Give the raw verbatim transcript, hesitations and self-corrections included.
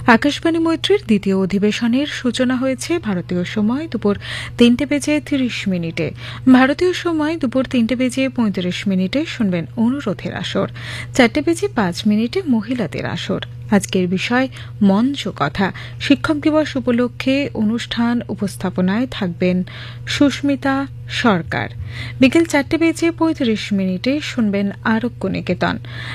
আকাশবাণী মৈত্রীর দ্বিতীয় অধিবেশনের সূচনা হয়েছে ভারতীয় সময় দুপুর তিনটে বেজে তিরিশ মিনিটে। ভারতীয় সময় দুপুর তিনটে বেজে পঁয়ত্রিশ মিনিটে শুনবেন অনুরোধের আসর। চারটে বেজে পাঁচ মিনিটে মহিলাদের আসর। আজকের বিষয় মঞ্চ কথা। শিক্ষক দিবস উপলক্ষে অনুষ্ঠান উপস্থাপনায় থাকবেন সুস্মিতা সরকার। বিকেল চারটে বেজে পঁয়ত্রিশ মিনিটে শুনবেন আরোগ্য নিকেতন।